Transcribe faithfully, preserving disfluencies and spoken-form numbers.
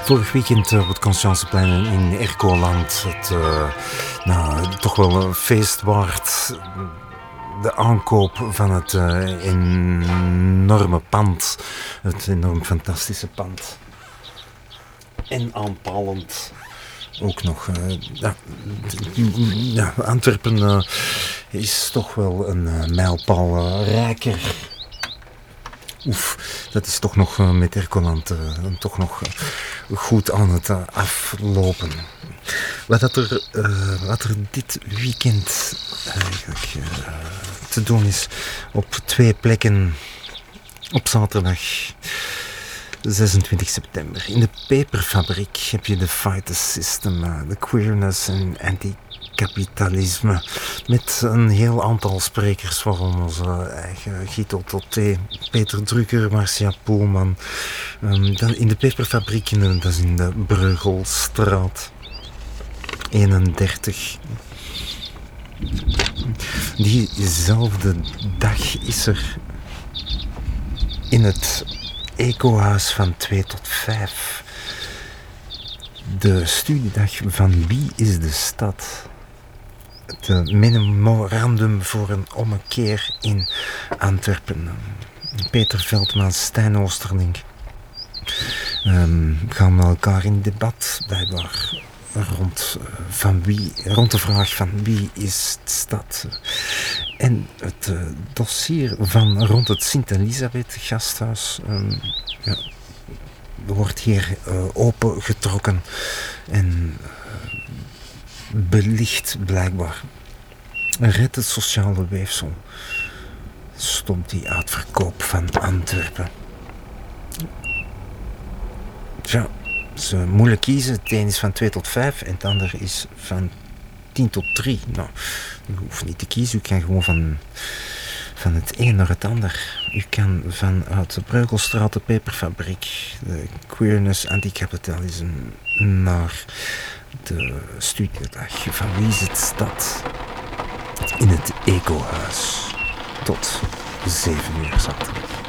Vorig weekend op het Conscienceplein in Ercoland. Het uh, nou, toch wel een feest waard. De aankoop van het uh, enorme pand. Het enorm fantastische pand. En aanpalend. Ook nog. Uh, ja, ja, Antwerpen uh, is toch wel een uh, mijlpaal uh, rijker. Oef, dat is toch nog uh, met Ercoland uh, toch nog uh, goed aan het uh, aflopen. Wat, dat er, uh, wat er dit weekend eigenlijk uh, te doen is op twee plekken op zaterdag zesentwintig september. In de peperfabriek heb je de Fighter System, uh, de queerness en anticapitalisme. Met een heel aantal sprekers, waaronder onze eigen Guido Toté, Peter Drucker, Marcia Poelman. Um, dan in de peperfabriek, in de, dat is in de Breugelstraat eenendertig. Diezelfde dag is er in het Ecohuis van twee tot vijf de studiedag van Wie is de Stad? Het memorandum voor een ommekeer in Antwerpen. Peter Veldman, Stijn Oosterling um, gaan met elkaar in debat, blijkbaar rond, uh, van wie, rond de vraag van wie is de stad. En het uh, dossier van rond het Sint-Elisabeth gasthuis um, ja, wordt hier uh, opengetrokken en uh, belicht blijkbaar. Red het sociale weefsel. Stond die uitverkoop van Antwerpen. Tja, het is uh, moeilijk kiezen. Het een is van twee tot vijf en het ander is van tien tot drie. Nou, u hoeft niet te kiezen. U kan gewoon van, van het een naar het ander. U kan vanuit de Breugelstraat, de peperfabriek, de queerness, anticapitalisme, naar de studiedag van Wie is het Stad? In het Ecohuis. Tot zeven uur zaterdag.